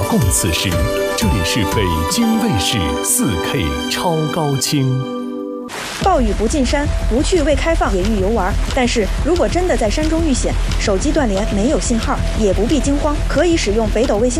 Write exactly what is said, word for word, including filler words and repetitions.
共此时，这里是北京卫视 四K 超高清。 暴雨不进山，不去未开放野域游玩。但是如果真的在山中遇险，手机断联没有信号，也不必惊慌，可以使用北斗卫星。